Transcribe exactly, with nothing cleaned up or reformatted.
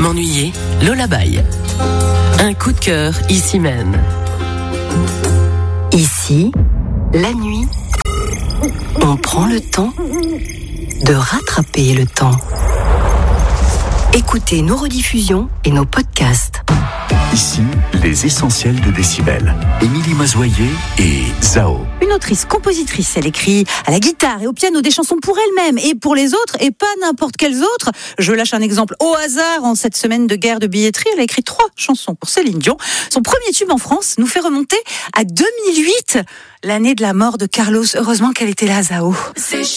M'ennuyer, Lola Baye. Un coup de cœur, ici même. Ici, la nuit, on prend le temps de rattraper le temps. Écoutez nos rediffusions et nos podcasts. Ici, les essentiels de Décibel. Émilie Mazoyer et Zao. Une autrice, compositrice, elle écrit à la guitare et au piano des chansons pour elle-même et pour les autres et pas n'importe quelles autres. Je lâche un exemple au hasard. En cette semaine de guerre de billetterie, elle a écrit trois chansons pour Céline Dion. Son premier tube en France nous fait remonter à deux mille huit, l'année de la mort de Carlos. Heureusement qu'elle était là, Zao. C'est